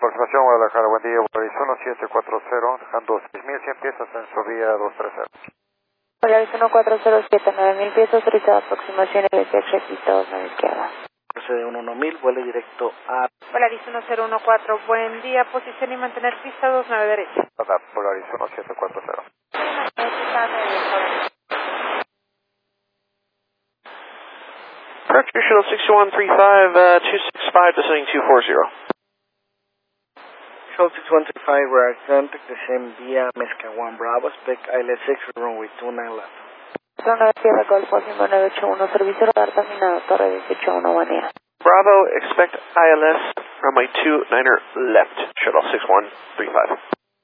aproximación Guadalajara, buen día, Polaris 1740, dejando 6.100 piezas en su vía 230. Polaris 1407, 9.000 piezas, autorizada aproximación LSH, pista 29 izquierda. Procede 11000, vuele directo a... Polaris 1014, buen día, posición y mantener pista 29 derecha. Polaris 1740. Correct, Shuttle 6135, 265, descending 240. Shuttle 6135, we're Atlantic, descend via Mezca 1 Bravo, spec ILS6, runway 29 left. Zona Sierra Golf 981, servicio radar terminado, torre 181, buen día. Bravo, expect ILS, runway 29er left, Shuttle 6135.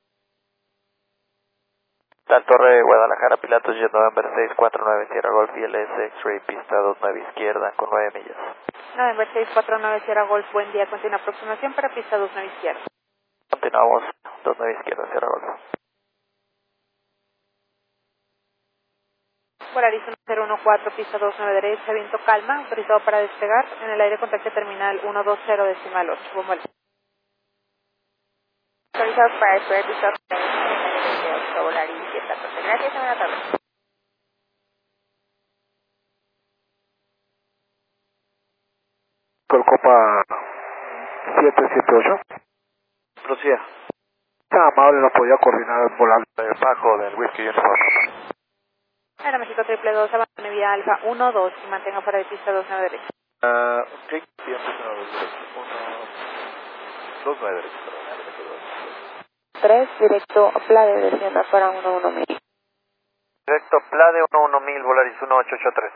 Torre Guadalajara, Pilatos Jet November 649, Sierra Golf ILS X-Ray, pista 29 izquierda, con 9 millas. November 649, Sierra Golf, buen día, continua aproximación para pista 29 izquierda. Continuamos, 29 izquierda, Sierra Golf. Polaris 1014, pista 29 derecha, viento calma, autorizado para despegar, en el aire contacto terminal 120 decimal 8, bomba. Autorizado para despegar, pista 29 Polaris 1014, gracias, buenas tardes. Copa 778. Proceda. Está amable, no podía coordinar el volante bajo del Whiskey Uniform. Aeroméxico 222, abandone vía Alfa 12 y mantenga fuera de pista 29 derecha. Ok. Tiempo 29 derecha. 3, directo Plade, descienda para 11000. Directo Plade 11000, Volaris 1883.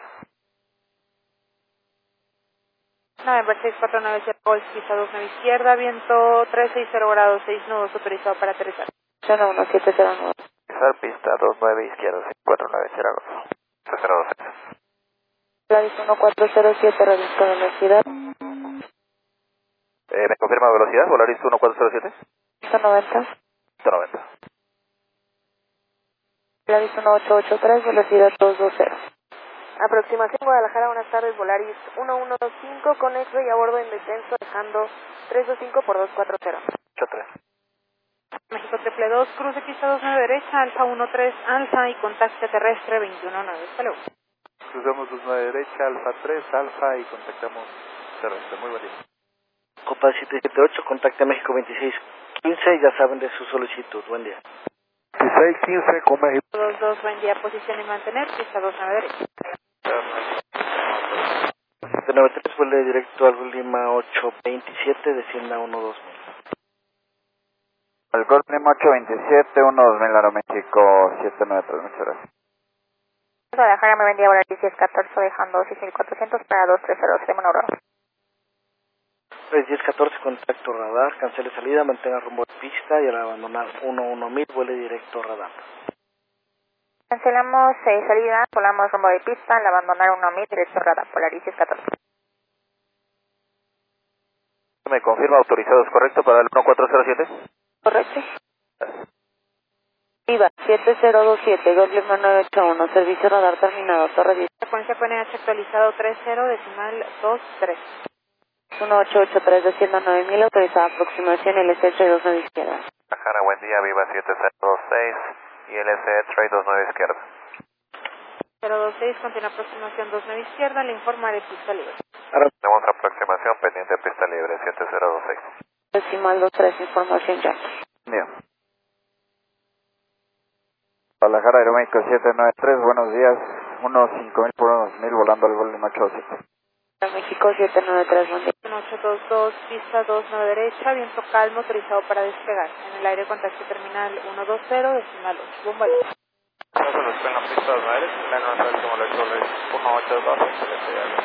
November 649, Sierra Golf, pista 29 izquierda, viento 360 grados, 6 nudos, autorizado para aterrizar. Zona 1709. Pista 29 izquierda, 549, Sierra Golf. 302. Polaris 1407, reduzco de velocidad. ¿Me confirma velocidad? Volaris 1407. 190. 190. Polaris 1883, velocidad 220. Aproximación Guadalajara, buenas tardes, Volaris 1125 con X-Ray a bordo en descenso, dejando 325 por 240. 83. México 222, cruce pista 29 derecha, Alfa 13 Alfa y contacto terrestre 219. Hasta luego. Cruzamos 29 derecha, Alfa 3, Alfa y contactamos terrestre. Muy buen día. Copa 778, contacta México 2615, ya saben de su solicitud. Buen día. 1615 con México. 22, buen día, posición y mantener, pista 29 derecha. 793, vuele directo al Lima 827, descienda 12000. El Golf Lima 827, 2000 Aeroméxico 793, muchas gracias. Guadalajara, me vendía Volaris 1014, dejando 6400 para 230, Semana Aurora. 1014, contacto radar, cancele salida, mantenga rumbo de pista y al abandonar 11000, vuele directo radar. Cancelamos salida, volamos rumbo de pista, al abandonar 1000, directo radar, Polaris 1014. ¿Me confirma autorizados correcto para el 1407? Correcto. Viva 7027, Golf Lima 981, servicio radar terminado, torre 10. Frecuencia PNH actualizado 30, decimal 23. 1883, descienda 9000, autorizada aproximación LSH 29 izquierda. Guadalajara, buen día, Viva 7026 y LSE Trade 29 izquierda. 026, continúa aproximación 29 izquierda, le informaré pista libre. Ahora tenemos aproximación pendiente pista libre 7026. Decimal 23, información ya. Bien. Guadalajara, Aeroméxico 793, buenos días. 5000 por 1000 volando al Golf Lima 827. México 793, buen día. 1822, pista 29 derecha, viento calmo, autorizado para despegar. En el aire contacto terminal 120, decimal 8, bomba. Gracias, los tengan pistas aéreas, plan como 182,